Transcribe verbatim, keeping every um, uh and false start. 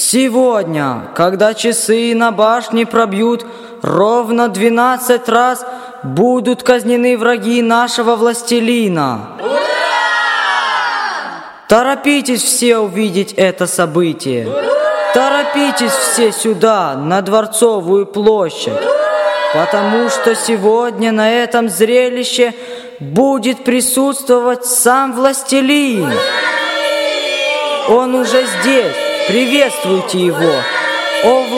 Сегодня, когда часы на башне пробьют ровно двенадцать раз, будут казнены враги нашего властелина. Ура! Торопитесь все увидеть это событие. Ура! Торопитесь все сюда, на Дворцовую площадь, Ура! потому что сегодня на этом зрелище будет присутствовать сам властелин. Ура! Он уже здесь. Приветствуйте его. О,